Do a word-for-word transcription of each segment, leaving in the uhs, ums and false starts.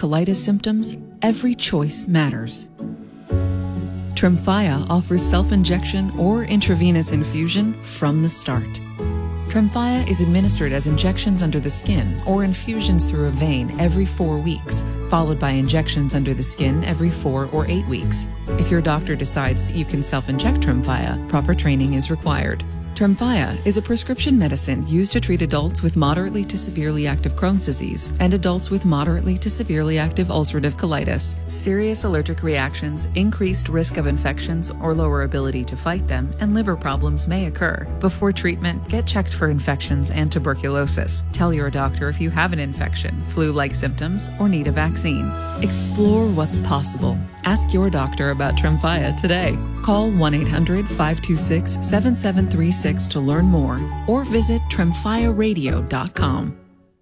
colitis symptoms, every choice matters. Tremfya offers self-injection or intravenous infusion from the start. Tremfya is administered as injections under the skin or infusions through a vein every four weeks, followed by injections under the skin every four or eight weeks. If your doctor decides that you can self-inject Tremfya, proper training is required. Tremfya is a prescription medicine used to treat adults with moderately to severely active Crohn's disease and adults with moderately to severely active ulcerative colitis. Serious allergic reactions, increased risk of infections or lower ability to fight them, and liver problems may occur. Before treatment, get checked for infections and tuberculosis. Tell your doctor if you have an infection, flu-like symptoms, or need a vaccine. Explore what's possible. Ask your doctor about Tremfya today. Call one eight hundred, five two six, seven seven three six to learn more or visit tremfya radio dot com.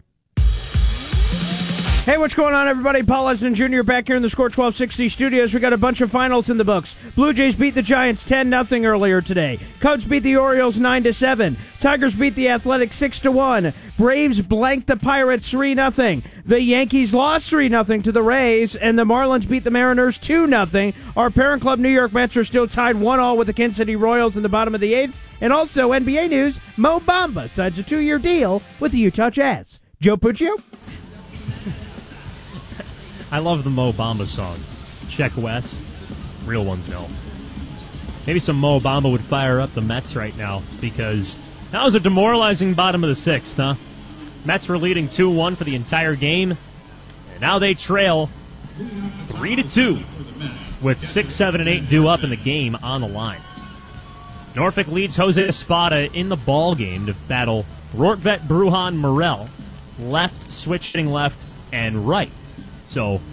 Hey, what's going on, everybody? Paul Lesnan Junior back here in the Score twelve sixty studios. We got a bunch of finals in the books. Blue Jays beat the Giants ten nothing earlier today. Cubs beat the Orioles nine to seven. Tigers beat the Athletics six to one. Braves blanked the Pirates three nothing. The Yankees lost three nothing to the Rays, and the Marlins beat the Mariners two nothing. Our parent club, New York Mets, are still tied one all with the Kansas City Royals in the bottom of the eighth. And also, N B A news, Mo Bamba signs a two-year deal with the Utah Jazz. Joe Puccio? I love the Mo Bamba song. Check West. Real ones know. Maybe some Mo Bamba would fire up the Mets right now, because that was a demoralizing bottom of the sixth, huh? Mets were leading two one for the entire game, and now they trail three to two with six, seven, and eight due up in the game on the line. Norfolk leads Jose Espada in the ball game to battle Rortvet, Brujan, Morel, left, switching left, and right. So,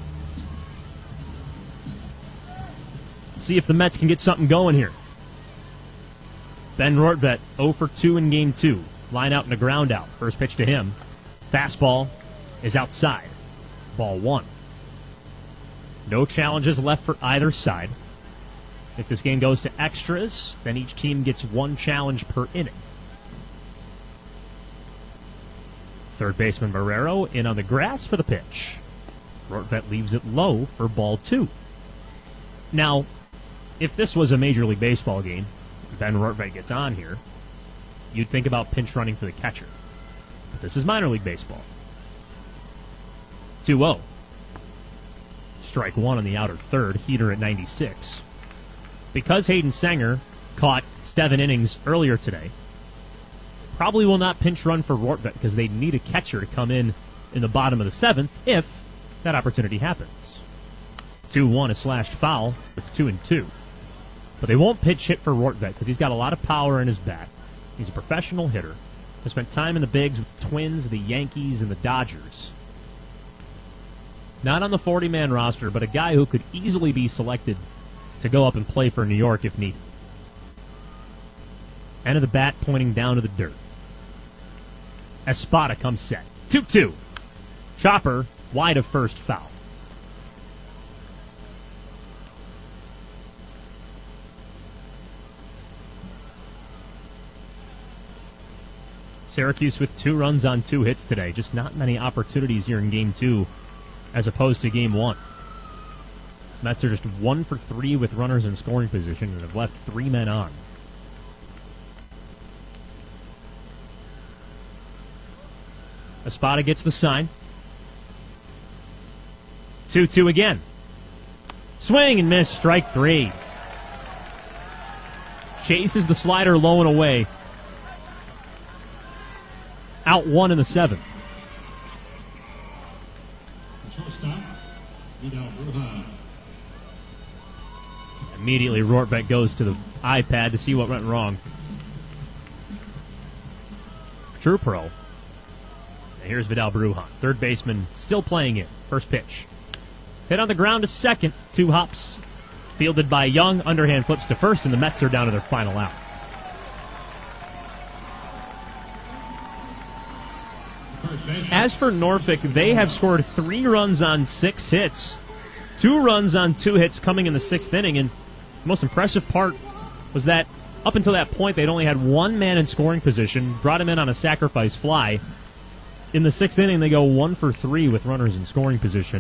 see if the Mets can get something going here. Ben Rortvet, zero for two in game two. Line out and a ground out. First pitch to him. Fastball is outside. Ball one. No challenges left for either side. If this game goes to extras, then each team gets one challenge per inning. Third baseman Marrero in on the grass for the pitch. Rortvet leaves it low for ball two. Now, if this was a Major League Baseball game, Ben Rortvet gets on here, you'd think about pinch running for the catcher. But this is minor league baseball. two oh. Strike one on the outer third, heater at ninety-six. Because Hayden Sanger caught seven innings earlier today, probably will not pinch run for Rortvet because they need a catcher to come in in the bottom of the seventh if that opportunity happens. two one, a slashed foul. It's two and two. But they won't pitch hit for Rortvet because he's got a lot of power in his bat. He's a professional hitter. He spent time in the bigs with the Twins, the Yankees, and the Dodgers. Not on the forty-man roster, but a guy who could easily be selected to go up and play for New York if needed. End of the bat pointing down to the dirt. Espada comes set. two two. Chopper wide of first, foul. Syracuse with two runs on two hits today. Just not many opportunities here in game two as opposed to game one. Mets are just one for three with runners in scoring position and have left three men on. Espada gets the sign. two two again. Swing and miss, strike three. Chases the slider low and away. Out one in the seventh. Immediately, Rortvet goes to the iPad to see what went wrong. True pro. And here's Vidal Brujan, third baseman, still playing it. First pitch. Hit on the ground to second. Two hops. Fielded by Young. Underhand flips to first, and the Mets are down to their final out. As for Norfolk, they have scored three runs on six hits. Two runs on two hits coming in the sixth inning, and the most impressive part was that up until that point, they'd only had one man in scoring position, brought him in on a sacrifice fly. In the sixth inning, they go one for three with runners in scoring position.